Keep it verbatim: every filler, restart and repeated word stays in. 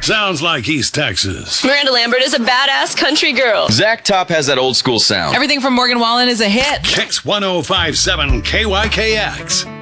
Sounds like East Texas. Miranda Lambert is a badass country girl. Zach Top has that old school sound. Everything from Morgan Wallen is a hit. Kicks one oh five point seven K Y K X.